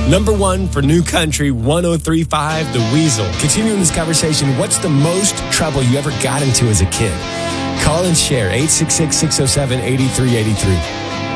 Number one for New Country 103.5, The Weasel. Continuing this conversation, what's the most trouble you ever got into as a kid? Call and share 866-607-8383.